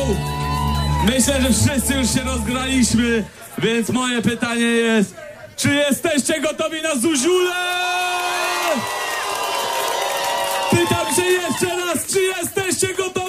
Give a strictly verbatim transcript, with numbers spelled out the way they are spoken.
Myślę, że wszyscy już się rozgraliśmy, więc moje pytanie jest, czy jesteście gotowi na Zuziulę? Pytam się jeszcze raz, czy jesteście gotowi?